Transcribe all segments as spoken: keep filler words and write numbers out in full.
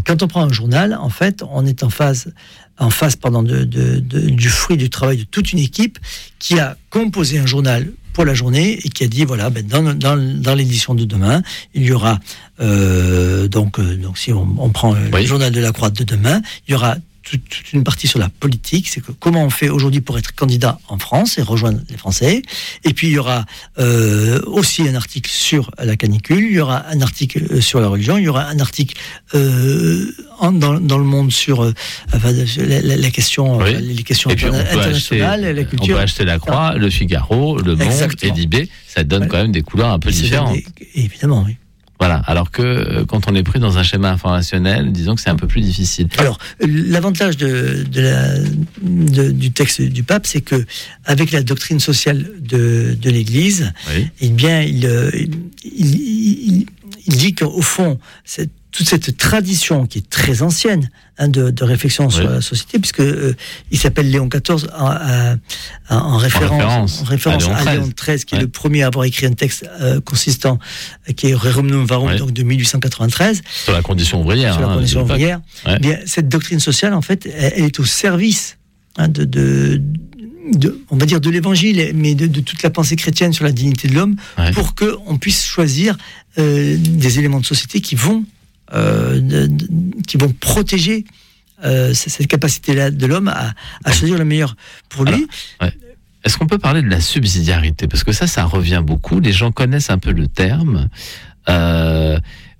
Quand on prend un journal, en fait, on est en phase, en face pardon, de, de, de, du fruit du travail de toute une équipe qui a composé un journal pour la journée et qui a dit voilà, ben dans, dans, dans l'édition de demain, il y aura euh, donc, euh, donc si on, on prend oui. le journal de la Croix de demain, il y aura toute, toute une partie sur la politique, c'est que comment on fait aujourd'hui pour être candidat en France et rejoindre les Français. Et puis il y aura euh, aussi un article sur la canicule, il y aura un article sur la religion, il y aura un article euh, en, dans, dans le monde sur euh, enfin, la, la, la question, oui. les questions interna- internationales, acheter, la culture. On peut acheter la Croix, le Figaro, le Monde, Exactement. et Libé, ça donne voilà. quand même des couleurs un peu et différentes. Des, évidemment, oui. Voilà, alors que euh, quand on est pris dans un schéma informationnel, disons que c'est un peu plus difficile. Alors, l'avantage de, de la, de, du texte du pape, c'est que avec la doctrine sociale de, de l'Église, oui. eh bien, il, il, il, il, il dit qu'au fond, cette, toute cette tradition qui est très ancienne hein, de, de réflexion oui. sur la société, puisque euh, il s'appelle Léon quatorze en, en, en référence, en référence à, Léon à Léon treize, qui oui. est le premier à avoir écrit un texte euh, consistant, qui est Rerum Novarum, oui. donc de mille huit cent quatre-vingt-treize. Sur la condition ouvrière. Sur la hein, condition ouvrière. Ouais. Bien, cette doctrine sociale, en fait, elle, elle est au service hein, de, de De, on va dire de l'évangile, mais de, de toute la pensée chrétienne sur la dignité de l'homme, ouais. pour qu'on puisse choisir euh, des éléments de société qui vont, euh, de, de, qui vont protéger euh, cette capacité-là de l'homme à, à choisir le meilleur pour lui. Alors, ouais. Est-ce qu'on peut parler de la subsidiarité ? Parce que ça, ça revient beaucoup. Les gens connaissent un peu le terme. Euh,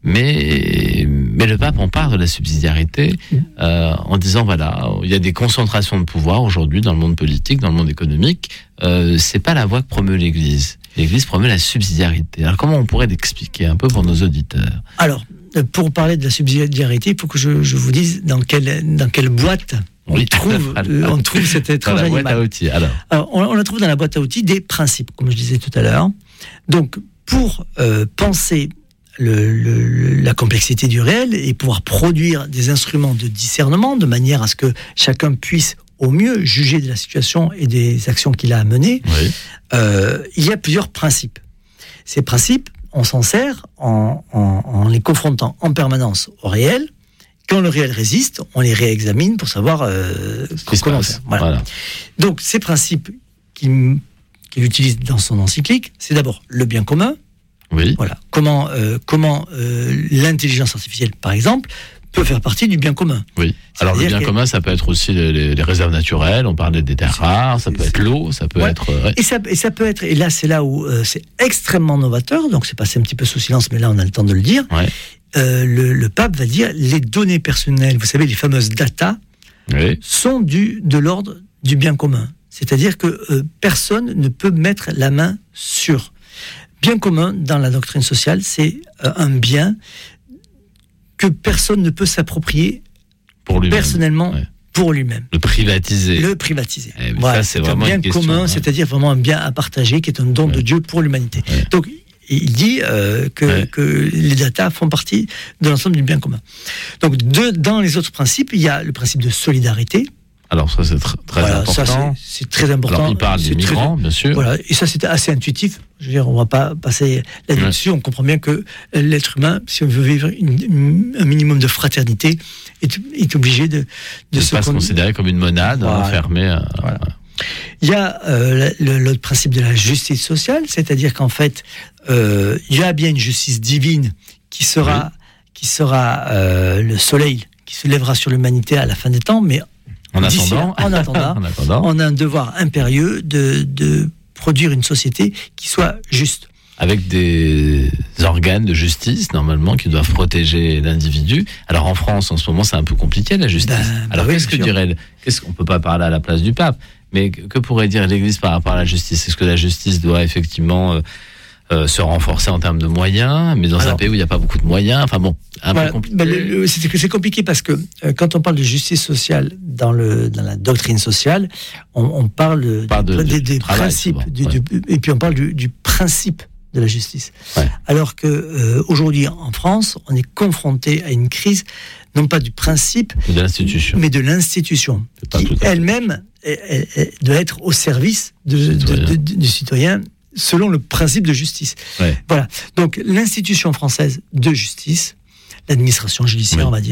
Mais, mais le pape en parle de la subsidiarité euh, en disant voilà, il y a des concentrations de pouvoir aujourd'hui dans le monde politique, dans le monde économique. Euh, c'est pas la voie que promeut l'Église. L'Église promeut la subsidiarité. Alors comment on pourrait l'expliquer un peu pour nos auditeurs ? Alors, pour parler de la subsidiarité, il faut que je, je vous dise dans quelle, dans quelle boîte oui. on, trouve, euh, on trouve cet étrange dans la animal. Boîte à outils, alors. Alors, on, on la trouve dans la boîte à outils des principes, comme je disais tout à l'heure. Donc, pour euh, penser Le, le, la complexité du réel et pouvoir produire des instruments de discernement de manière à ce que chacun puisse au mieux juger de la situation et des actions qu'il a à mener. Oui. Euh, il y a plusieurs principes. Ces principes, on s'en sert en, en, en les confrontant en permanence au réel. Quand le réel résiste, on les réexamine pour savoir euh, comment faire. Voilà. Voilà. Donc ces principes qu'il, qu'il utilise dans son encyclique, c'est d'abord le bien commun. Oui. Voilà. Comment, euh, comment euh, l'intelligence artificielle, par exemple, peut faire partie du bien commun. Oui. Alors le bien que... commun, ça peut être aussi les, les, les réserves naturelles. On parlait des terres rares. Ça peut être l'eau. Ça peut ouais. être. Ouais. Et ça, et ça peut être. Et là, c'est là où euh, c'est extrêmement novateur. Donc c'est passé un petit peu sous silence, mais là, on a le temps de le dire. Ouais. Euh, le, le pape va dire les données personnelles. Vous savez, les fameuses data oui. sont du de l'ordre du bien commun. C'est-à-dire que euh, personne ne peut mettre la main sur. Bien commun dans la doctrine sociale, c'est euh, un bien que personne ne peut s'approprier pour lui-même. personnellement ouais. pour lui-même. Le privatiser. Le privatiser. Eh, voilà, ça, c'est, c'est vraiment un bien une question, commun, hein. c'est-à-dire vraiment un bien à partager, qui est un don ouais. de Dieu pour l'humanité. Ouais. Donc, il dit euh, que, ouais. que les data font partie de l'ensemble du bien commun. Donc, de, dans les autres principes, il y a le principe de solidarité. Alors ça c'est tr- très voilà, important. Ça, c'est, c'est très important. Alors il parle des migrants, très, bien sûr. Voilà, et ça c'était assez intuitif. Je veux dire, on va pas passer là-dessus. Ouais. On comprend bien que l'être humain, si on veut vivre une, une, un minimum de fraternité, est, est obligé de, de ne se pas con... se considérer comme une monade voilà. enfermée. Euh, voilà. Voilà. Il y a euh, le, l'autre principe de la justice sociale, c'est-à-dire qu'en fait, euh, il y a bien une justice divine qui sera, oui. qui sera euh, le soleil qui se lèvera sur l'humanité à la fin des temps, mais En attendant, en, attendant, en attendant, on a un devoir impérieux de, de produire une société qui soit juste. Avec des organes de justice, normalement, qui doivent protéger l'individu. Alors en France, en ce moment, c'est un peu compliqué, la justice. Ben, Alors ben qu'est-ce oui, que dirait... Qu'est-ce qu'on ne peut pas parler à la place du pape, mais que pourrait dire l'Église par rapport à la justice ? Est-ce que la justice doit effectivement... Euh, Euh, se renforcer en termes de moyens, mais dans Alors, un pays où il n'y a pas beaucoup de moyens, enfin bon, un voilà, peu compliqué. Ben le, le, c'est, c'est compliqué parce que euh, quand on parle de justice sociale dans, le, dans la doctrine sociale, on, on parle, parle de, de, des, des travail, principes, du, ouais. du, et puis on parle du, du principe de la justice. Ouais. Alors que euh, aujourd'hui en France, on est confronté à une crise, non pas du principe, de l'institution. mais de l'institution, qui elle-même elle, elle, elle doit être au service de, de, de, de, du citoyen, selon le principe de justice. Ouais. Voilà. Donc, l'institution française de justice, l'administration judiciaire, oui. on va dire,